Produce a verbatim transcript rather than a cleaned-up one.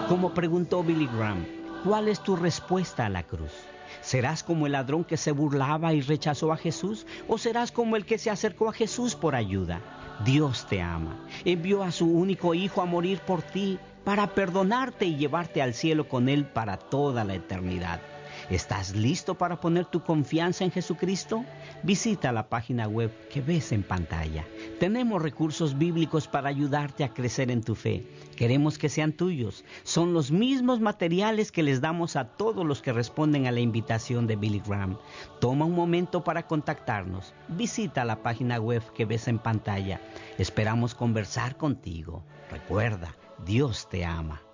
Como preguntó Billy Graham, ¿cuál es tu respuesta a la cruz? ¿Serás como el ladrón que se burlaba y rechazó a Jesús? ¿O serás como el que se acercó a Jesús por ayuda? Dios te ama. Envió a su único Hijo a morir por ti, para perdonarte y llevarte al cielo con Él para toda la eternidad. ¿Estás listo para poner tu confianza en Jesucristo? Visita la página web que ves en pantalla. Tenemos recursos bíblicos para ayudarte a crecer en tu fe. Queremos que sean tuyos. Son los mismos materiales que les damos a todos los que responden a la invitación de Billy Graham. Toma un momento para contactarnos. Visita la página web que ves en pantalla. Esperamos conversar contigo. Recuerda, Dios te ama.